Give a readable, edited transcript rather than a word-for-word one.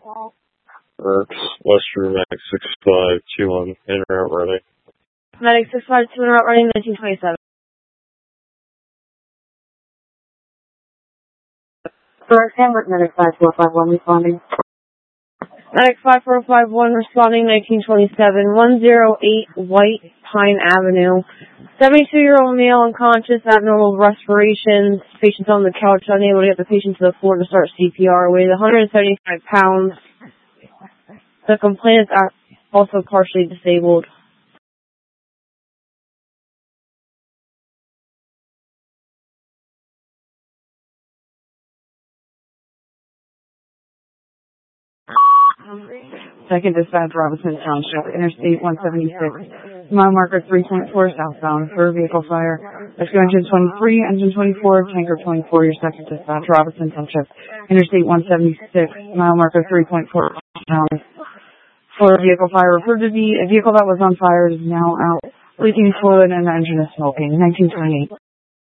Works, Western Max 6521, in route ready. Medic 652 en route running 1927. Correct, Hamlet, Medic 5451 responding. Medic 5451 responding 1927, 108 White Pine Avenue. 72-year-old male unconscious, abnormal respirations. Patient's on the couch, unable to get the patient to the floor to start CPR. Weighs 175 pounds. The complainant is also partially disabled. Second dispatch, Robinson Township, Interstate 176, mile marker 3.4 southbound for vehicle fire. Rescue engine 23, engine 24, tanker 24, your second dispatch, Robinson Township, Interstate 176, mile marker 3.4 southbound for vehicle fire. Referred to be a vehicle that was on fire is now out, leaking fluid and the engine is smoking. 1928.